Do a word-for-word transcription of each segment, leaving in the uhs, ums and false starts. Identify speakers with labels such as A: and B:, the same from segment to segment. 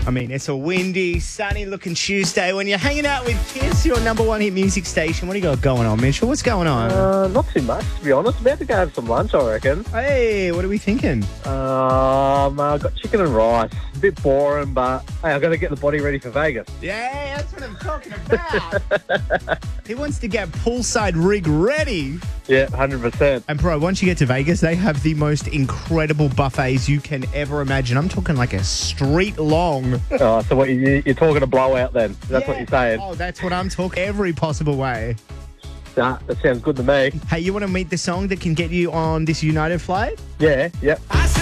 A: I mean, it's a windy, sunny-looking Tuesday when you're hanging out with Kiss, your number one hit music station. What do you got going on, Mitchell? What's going on?
B: Uh, not too much, to be honest. About to go have some lunch, I reckon.
A: Hey, what are we thinking?
B: Um, I got chicken and rice. A bit boring, but hey, I've got to get the body ready for Vegas.
A: Yeah, that's what I'm talking about. He wants to get poolside rig ready.
B: Yeah, one hundred percent.
A: And, bro, once you get to Vegas, they have the most incredible buffets you can ever imagine. I'm talking like a street long.
B: Oh, so what, you, you're talking a blowout then? That's
A: Yeah.
B: what you're saying?
A: Oh, that's what I'm talking. Every possible way.
B: Nah, that sounds good to me.
A: Hey, you want to meet the song that can get you on this United flight?
B: Yeah, yep.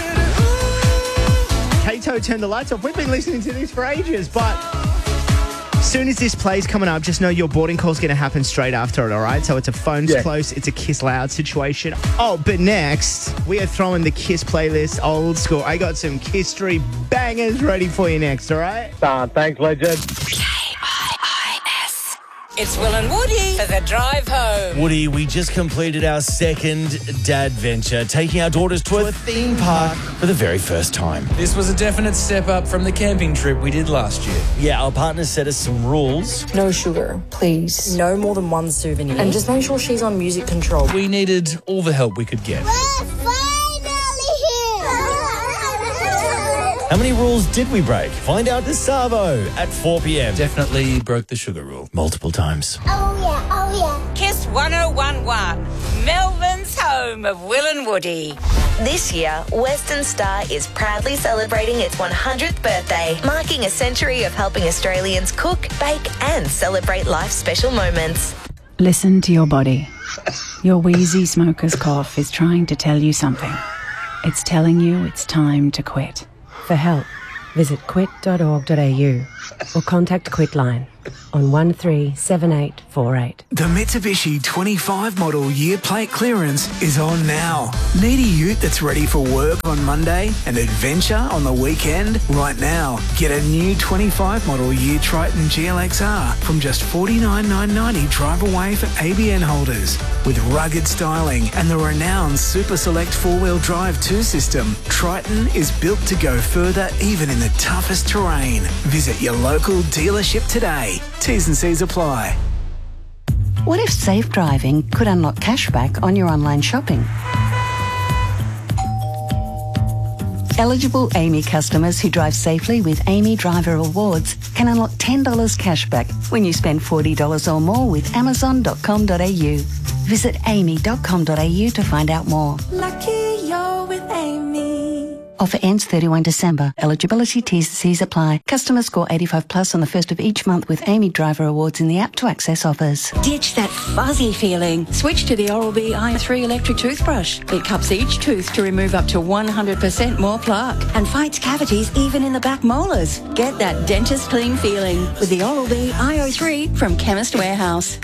A: Kato, turn the lights off. We've been listening to this for ages, but as soon as this plays coming up, just know your boarding call's going to happen straight after it, all right? So it's a phone's
B: Yeah.
A: close, it's a Kiss Loud situation. Oh, but next, we are throwing the Kiss playlist old school. I got some Kiss-street bangers ready for you next, all right?
B: Uh, thanks, legend.
C: It's Will and Woody for the drive home.
D: Woody, we just completed our second dad venture, taking our daughters to a theme park for the very first time.
E: This was a definite step up from the camping trip we did last year.
D: Yeah, our partner set us some rules.
F: No sugar, please.
G: No more than one souvenir.
F: And just make sure she's on music control.
E: We needed all the help we could get.
H: We're finally here!
D: How many rules did we break? Find out this Savo at four p.m.
E: Definitely broke the sugar rule.
D: Multiple times.
H: Oh yeah, oh yeah.
C: Kiss one oh one one, Melbourne's home of Will and Woody.
I: This year, Western Star is proudly celebrating its one hundredth birthday, marking a century of helping Australians cook, bake and celebrate life's special moments.
J: Listen to your body. Your wheezy smoker's cough is trying to tell you something. It's telling you it's time to quit.
G: For help, visit quit dot org dot a u or contact Quitline on one three seven eight four eight.
K: The Mitsubishi twenty-five model year plate clearance is on now. Need a ute that's ready for work on Monday and adventure on the weekend? Right now, get a new twenty-five model year Triton G L X R from just forty-nine thousand nine hundred ninety drive away for A B N holders. With rugged styling and the renowned Super Select four-wheel drive two system, Triton is built to go further even in the toughest terrain. Visit your local dealership today. T's and C's apply.
J: What if safe driving could unlock cashback on your online shopping? Eligible Amy customers who drive safely with Amy Driver Awards can unlock ten dollars cashback when you spend forty dollars or more with amazon dot com dot a u. Visit amy dot com dot a u to find out more.
H: Lucky you're with Amy.
J: Offer ends thirty-first December. Eligibility T's and C's apply. Customers score eighty-five plus on the first of each month with Amy Driver Awards in the app to access offers.
L: Ditch that fuzzy feeling. Switch to the Oral-B I O three electric toothbrush. It cups each tooth to remove up to one hundred percent more plaque and fights cavities even in the back molars. Get that dentist clean feeling with the Oral-B I O three from Chemist Warehouse.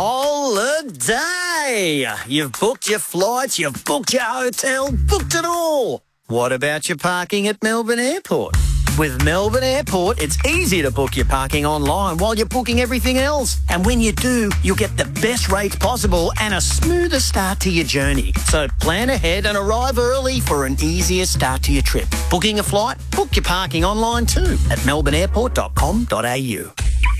D: Holiday! You've booked your flights, you've booked your hotel, booked it all. What about your parking at Melbourne Airport? With Melbourne Airport, it's easy to book your parking online while you're booking everything else. And when you do, you'll get the best rates possible and a smoother start to your journey. So plan ahead and arrive early for an easier start to your trip. Booking a flight? Book your parking online too at melbourne airport dot com dot a u.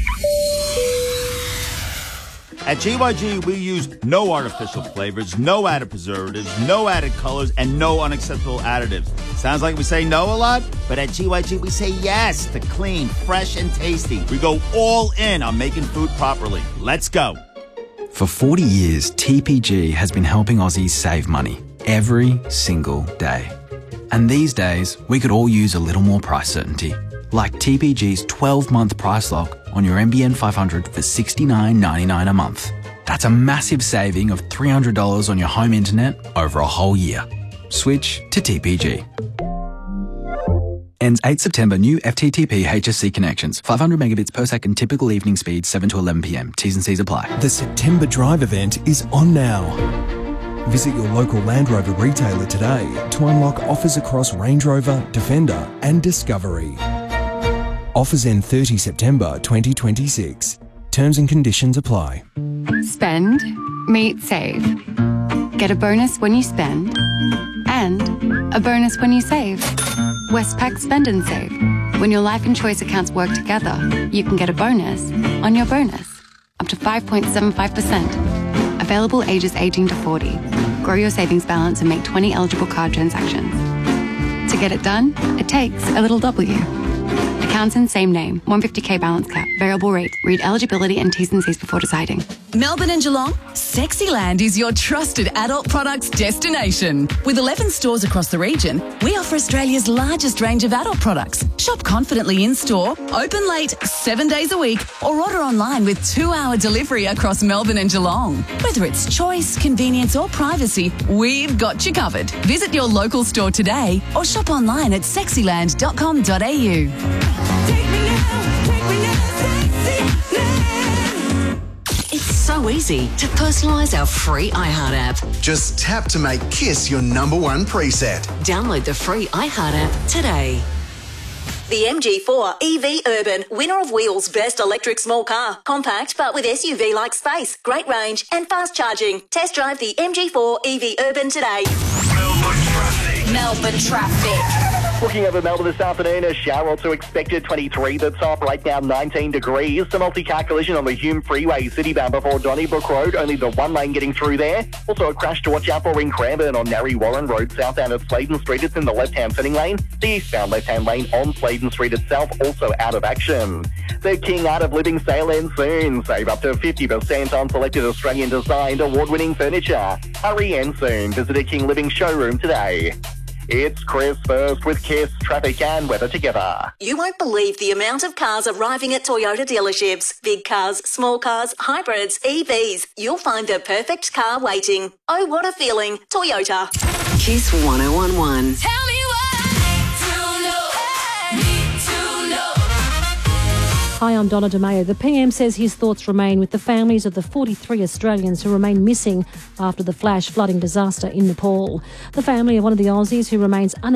M: At G Y G, we use no artificial flavors, no added preservatives, no added colors, and no unacceptable additives. Sounds like we say no a lot, but at G Y G, we say yes to clean, fresh, and tasty. We go all in on making food properly. Let's go.
N: For forty years, T P G has been helping Aussies save money every single day. And these days, we could all use a little more price certainty. Like T P G's twelve-month price lock on your M B N five hundred for sixty-nine ninety-nine a month. That's a massive saving of three hundred dollars on your home internet over a whole year. Switch to T P G. Ends eighth September. New F T T P H S C connections. five hundred megabits per second. Typical evening speed seven to eleven p m. T's and C's apply.
O: The September Drive event is on now. Visit your local Land Rover retailer today to unlock offers across Range Rover, Defender and Discovery. Offers end thirtieth September twenty twenty-six. Terms and conditions apply.
P: Spend, meet, save. Get a bonus when you spend and a bonus when you save. Westpac Spend and Save. When your life and choice accounts work together, you can get a bonus on your bonus, up to five point seven five percent. Available ages eighteen to forty. Grow your savings balance and make twenty eligible card transactions. To get it done, it takes a little W. Accounts in same name, one hundred fifty k balance cap, variable rate. Read eligibility and T's and C's before deciding.
Q: Melbourne and Geelong, Sexyland is your trusted adult products destination. With eleven stores across the region, we offer Australia's largest range of adult products. Shop confidently in-store, open late, seven days a week, or order online with two-hour delivery across Melbourne and Geelong. Whether it's choice, convenience or privacy, we've got you covered. Visit your local store today or shop online at sexyland dot com dot a u.
R: It's so easy to personalise our free iHeart app.
S: Just tap to make KISS your number one preset.
R: Download the free iHeart app today.
T: The M G four E V Urban, winner of Wheels' best electric small car. Compact but with S U V-like space, great range and fast charging. Test drive the M G four E V Urban today.
U: Melbourne traffic.
T: Melbourne traffic.
U: Looking over Melbourne this afternoon, a shower or two expected, twenty-three the top, right now nineteen degrees. A multi-car collision on the Hume Freeway, citybound before Donnybrook Road, only the one lane getting through there. Also a crash to watch out for in Cranbourne on Narry Warren Road, southbound at Sladen Street. It's in the left-hand turning lane. The eastbound left-hand lane on Sladen Street itself, also out of action. The King Art of Living sale ends soon. Save up to fifty percent on selected Australian-designed award-winning furniture. Hurry in soon. Visit a King Living showroom today. It's Chris first with KISS, traffic and weather together.
T: You won't believe the amount of cars arriving at Toyota dealerships. Big cars, small cars, hybrids, E Vs. You'll find the perfect car waiting. Oh, what a feeling. Toyota.
R: KISS one oh one one.
H: Tell me
V: Hi, I'm Donna DeMayo. The P M says his thoughts remain with the families of the forty-three Australians who remain missing after the flash flooding disaster in Nepal. The family of one of the Aussies who remains unable